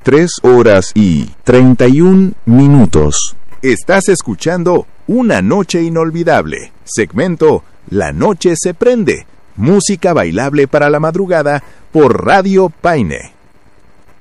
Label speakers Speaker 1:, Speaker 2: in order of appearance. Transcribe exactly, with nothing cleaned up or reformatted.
Speaker 1: tres horas y treinta y un minutos. Estás escuchando Una Noche Inolvidable, segmento La Noche se Prende, música bailable para la madrugada por Radio Paine.